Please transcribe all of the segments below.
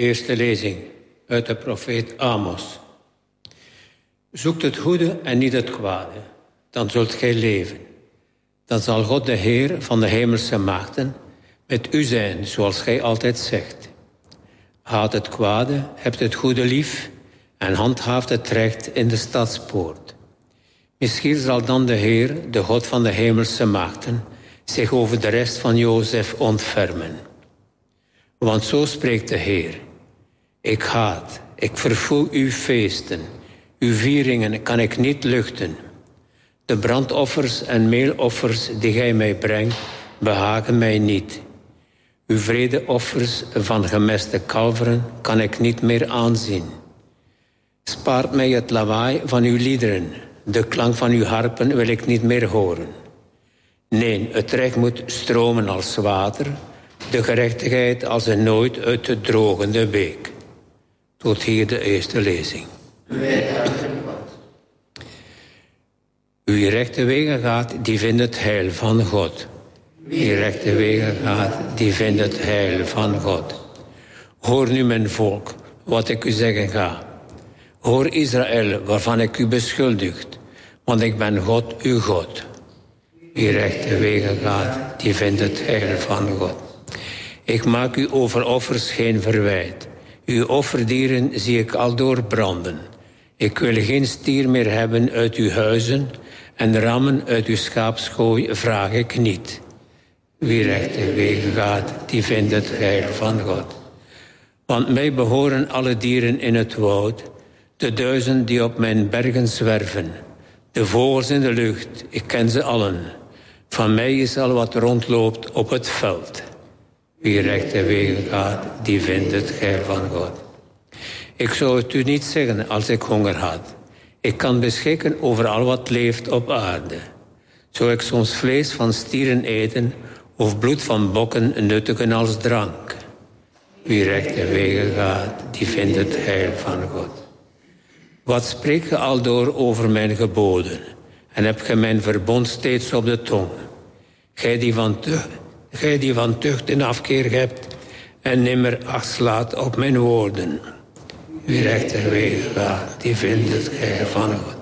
Eerste lezing uit de profeet Amos. Zoekt het goede en niet het kwade, dan zult gij leven. Dan zal God de Heer van de hemelse maagden met u zijn, zoals gij altijd zegt. Haat het kwade, hebt het goede lief en handhaaft het recht in de stadspoort. Misschien zal dan de Heer, de God van de hemelse maagden, zich over de rest van Jozef ontfermen. Want zo spreekt de Heer. Ik haat, ik verfoei uw feesten. Uw vieringen kan ik niet luchten. De brandoffers en meeloffers die gij mij brengt, behagen mij niet. Uw vredeoffers van gemeste kalveren kan ik niet meer aanzien. Spaart mij het lawaai van uw liederen. De klank van uw harpen wil ik niet meer horen. Nee, het recht moet stromen als water, de gerechtigheid als een nooit uit de drogende beek. Tot hier de eerste lezing. Wie rechte wegen gaat, die vindt het heil van God. Wie rechte wegen gaat, die vindt het heil van God. Hoor nu mijn volk, wat ik u zeggen ga. Hoor Israël, waarvan ik u beschuldigt, want ik ben God, uw God. Wie rechte wegen gaat, die vindt het heil van God. Ik maak u over offers geen verwijt. Uw offerdieren zie ik aldoor branden. Ik wil geen stier meer hebben uit uw huizen, en rammen uit uw schaapskooi vraag ik niet. Wie rechte wegen gaat, die vindt het heil van God. Want mij behoren alle dieren in het woud, de duizend die op mijn bergen zwerven, de vogels in de lucht, ik ken ze allen. Van mij is al wat rondloopt op het veld. Wie rechte wegen gaat, die vindt het heil van God. Ik zou het u niet zeggen als ik honger had. Ik kan beschikken over al wat leeft op aarde. Zou ik soms vlees van stieren eten of bloed van bokken nuttigen als drank? Wie rechte wegen gaat, die vindt het heil van God. Wat spreekt ge aldoor over mijn geboden? En hebt ge mijn verbond steeds op de tong? Gij die van tucht en afkeer hebt en nimmer acht slaat op mijn woorden. Wie rechte wegen gaat, die vindt het heil van God.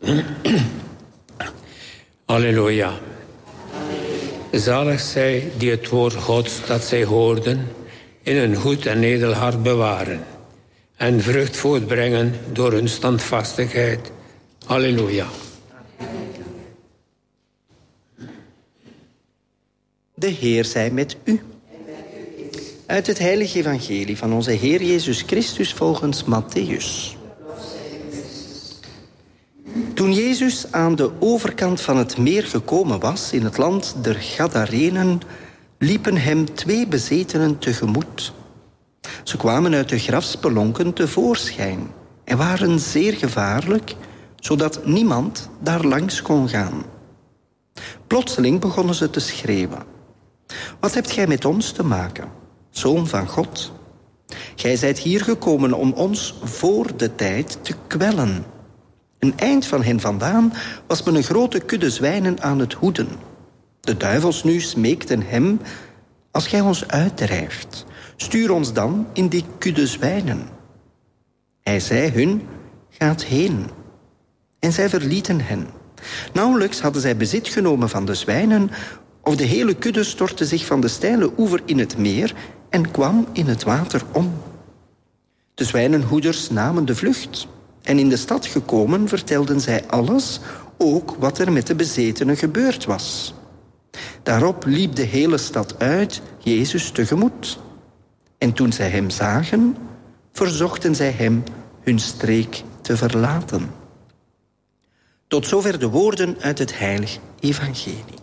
Halleluja. Zalig zij die het woord Gods dat zij hoorden in een goed en edel hart bewaren en vrucht voortbrengen door hun standvastigheid. Halleluja. De Heer zij met u. Uit het heilige evangelie van onze Heer Jezus Christus volgens Mattheüs. Toen Jezus aan de overkant van het meer gekomen was, in het land der Gadarenen, liepen hem 2 bezetenen tegemoet. Ze kwamen uit de grafspelonken tevoorschijn en waren zeer gevaarlijk, zodat niemand daar langs kon gaan. Plotseling begonnen ze te schreeuwen. Wat hebt gij met ons te maken, Zoon van God? Gij zijt hier gekomen om ons voor de tijd te kwellen. Een eind van hen vandaan was men een grote kudde zwijnen aan het hoeden. De duivels nu smeekten hem: als gij ons uitdrijft, stuur ons dan in die kudde zwijnen. Hij zei hun: gaat heen. En zij verlieten hen. Nauwelijks hadden zij bezit genomen van de zwijnen, of de hele kudde stortte zich van de steile oever in het meer en kwam in het water om. De zwijnenhoeders namen de vlucht. En in de stad gekomen vertelden zij alles, ook wat er met de bezetenen gebeurd was. Daarop liep de hele stad uit Jezus tegemoet. En toen zij hem zagen, verzochten zij hem hun streek te verlaten. Tot zover de woorden uit het heilige evangelie.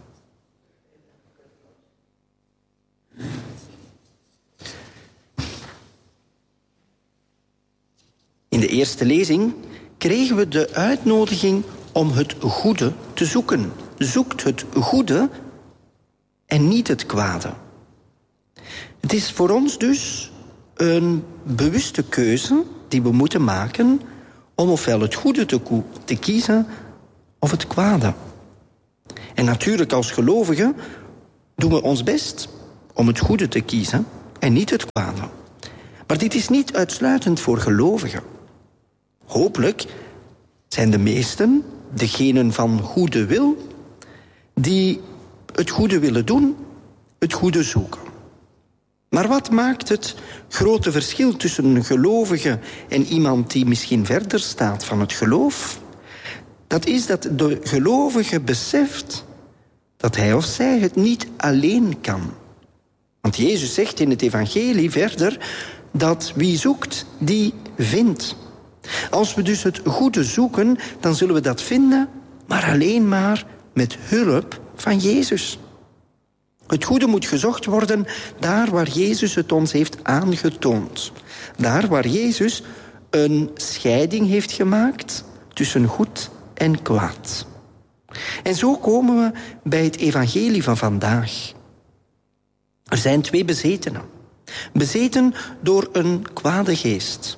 In de eerste lezing kregen we de uitnodiging om het goede te zoeken. Zoekt het goede en niet het kwade. Het is voor ons dus een bewuste keuze die we moeten maken om ofwel het goede te kiezen of het kwade. En natuurlijk als gelovigen doen we ons best om het goede te kiezen en niet het kwade. Maar dit is niet uitsluitend voor gelovigen. Hopelijk zijn de meesten, degenen van goede wil, die het goede willen doen, het goede zoeken. Maar wat maakt het grote verschil tussen een gelovige en iemand die misschien verder staat van het geloof? Dat is dat de gelovige beseft dat hij of zij het niet alleen kan. Want Jezus zegt in het evangelie verder dat wie zoekt, die vindt. Als we dus het goede zoeken, dan zullen we dat vinden, maar alleen maar met hulp van Jezus. Het goede moet gezocht worden daar waar Jezus het ons heeft aangetoond. Daar waar Jezus een scheiding heeft gemaakt tussen goed en kwaad. En zo komen we bij het evangelie van vandaag. Er zijn 2 bezetenen. Bezeten door een kwade geest.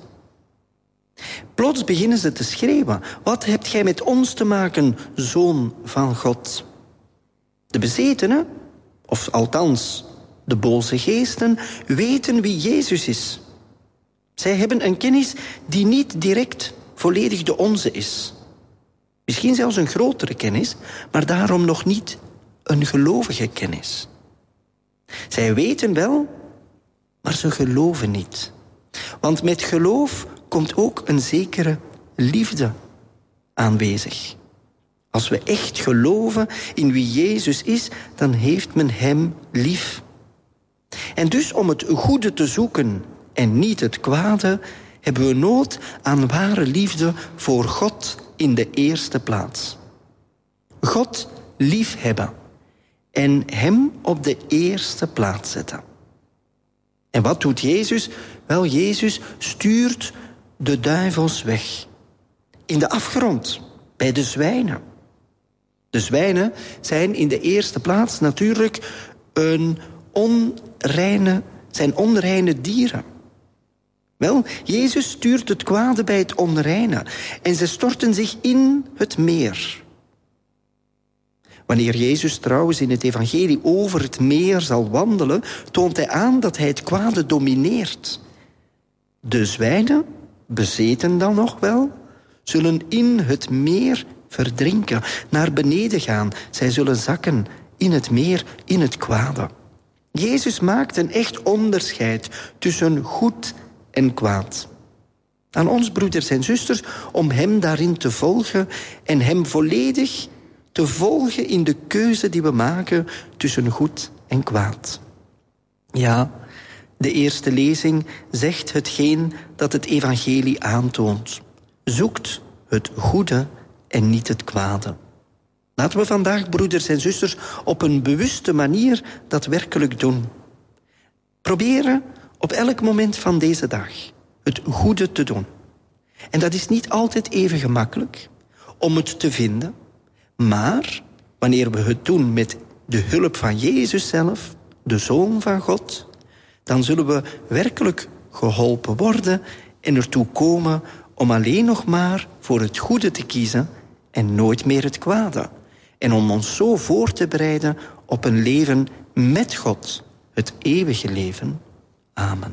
Plots beginnen ze te schreeuwen. Wat hebt gij met ons te maken, Zoon van God? De bezetenen, of althans de boze geesten, weten wie Jezus is. Zij hebben een kennis die niet direct volledig de onze is. Misschien zelfs een grotere kennis, maar daarom nog niet een gelovige kennis. Zij weten wel, maar ze geloven niet. Want met geloof komt ook een zekere liefde aanwezig. Als we echt geloven in wie Jezus is, dan heeft men hem lief. En dus om het goede te zoeken en niet het kwade, hebben we nood aan ware liefde voor God in de eerste plaats. God liefhebben en hem op de eerste plaats zetten. En wat doet Jezus? Wel, Jezus stuurt de duivels weg. In de afgrond, bij de zwijnen. De zwijnen zijn in de eerste plaats natuurlijk zijn onreine dieren. Wel, Jezus stuurt het kwade bij het onreine en ze storten zich in het meer. Wanneer Jezus trouwens in het evangelie over het meer zal wandelen, toont hij aan dat hij het kwade domineert. De zwijnen, bezeten dan nog wel, zullen in het meer verdrinken, naar beneden gaan. Zij zullen zakken in het meer, in het kwade. Jezus maakt een echt onderscheid tussen goed en kwaad. Aan ons, broeders en zusters, om hem daarin te volgen en hem volledig te volgen in de keuze die we maken tussen goed en kwaad. Ja, de eerste lezing zegt hetgeen dat het evangelie aantoont. Zoekt het goede en niet het kwade. Laten we vandaag, broeders en zusters, op een bewuste manier dat werkelijk doen. Proberen op elk moment van deze dag het goede te doen. En dat is niet altijd even gemakkelijk om het te vinden. Maar wanneer we het doen met de hulp van Jezus zelf, de Zoon van God, dan zullen we werkelijk geholpen worden en ertoe komen om alleen nog maar voor het goede te kiezen en nooit meer het kwade. En om ons zo voor te bereiden op een leven met God, het eeuwige leven. Amen.